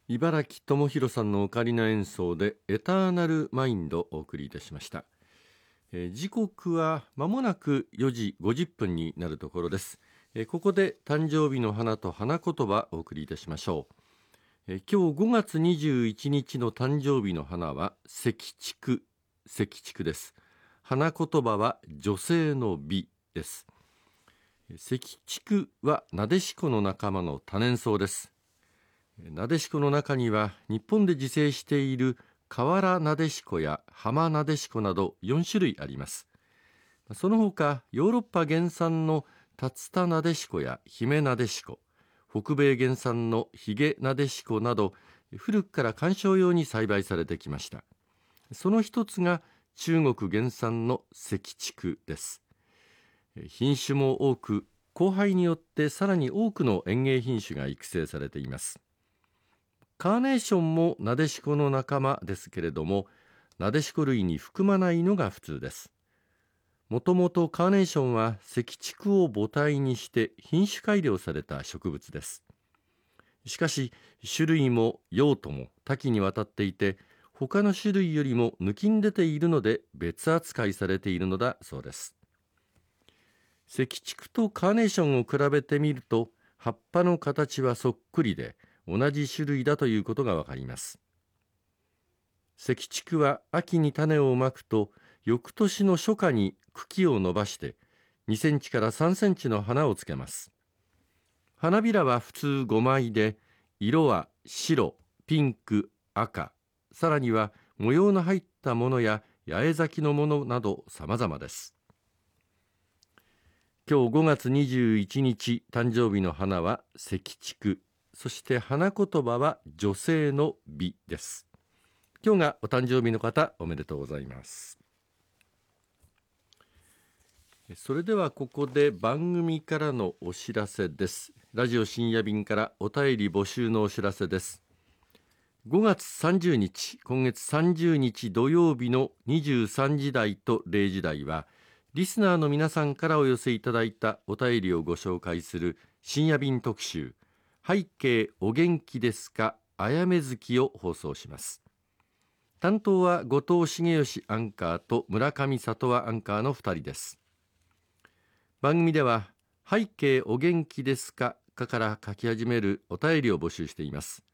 茨城智弘さんのオカリナ演奏でエターナルマインドをお送りいたしました。時刻は間もなく4時50分になるところです。ここで誕生日の花と花言葉をお送りいたしましょう。今日5月21日の誕生日の花は赤竹です。花言葉は女性の美です。赤竹はなでしこの仲間の多年草です。なでしこの中には日本で自生している河原なでしこや浜なでしこなど4種類あります。その他ヨーロッパ原産の竜田なでしこや姫なでしこ、北米原産のヒゲなでしこなど古くから観賞用に栽培されてきました。その一つが中国原産の赤竹です。品種も多く、交配によってさらに多くの園芸品種が育成されています。カーネーションもなでしこの仲間ですけれども、なでしこ類に含まないのが普通です。もともとカーネーションは赤竹を母体にして品種改良された植物です。しかし種類も用途も多岐にわたっていて、他の種類よりも抜きん出ているので別扱いされているのだそうです。赤竹とカーネーションを比べてみると、葉っぱの形はそっくりで同じ種類だということがわかります。赤竹は秋に種をまくと、翌年の初夏に茎を伸ばして2センチから3センチの花をつけます。花びらは普通5枚で、色は白、ピンク、赤、さらには模様の入ったものや八重咲きのものなど様々です。今日5月21日誕生日の花は赤竹、そして花言葉は女性の美です。今日がお誕生日の方、おめでとうございます。それではここで番組からのお知らせです。ラジオ深夜便からお便り募集のお知らせです。5月30日、今月30日土曜日の23時台と0時台は、リスナーの皆さんからお寄せいただいたお便りをご紹介する深夜便特集、背景お元気ですかあやめ月を放送します。担当は後藤茂義アンカーと村上里和アンカーの2人です。番組では背景お元気ですかから書き始めるお便りを募集しています。